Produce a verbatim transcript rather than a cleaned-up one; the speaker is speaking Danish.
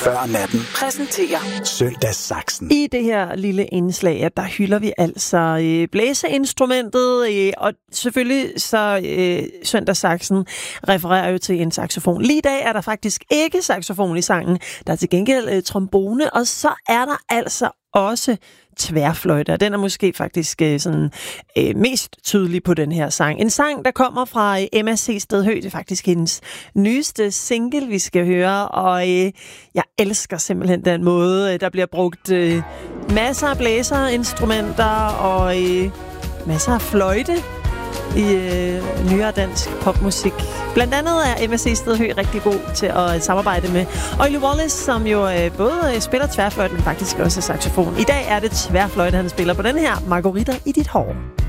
Før natten. Præsenterer Søndagssaksen. I det her lille indslag, der hylder vi altså øh, blæseinstrumentet, øh, og selvfølgelig så øh, Søndagssaksen refererer jo til en saxofon. Lige i dag er der faktisk ikke saxofon i sangen, der er til gengæld øh, trombone, og så er der altså også tværfløjte, og den er måske faktisk øh, sådan øh, mest tydelig på den her sang. En sang, der kommer fra øh, M S C Stedhøj, det er faktisk hendes nyeste single, vi skal høre, og øh, jeg elsker simpelthen den måde, øh, der bliver brugt øh, masser af blæserinstrumenter og øh, masser af fløjte i øh, nyere dansk popmusik. Blandt andet er M S C Stedhøj rigtig god til at samarbejde med Oily Wallace, som jo øh, både spiller tværfløjte, men faktisk også saxofon. I dag er det tværfløjte, han spiller på den her Margarita i dit hår.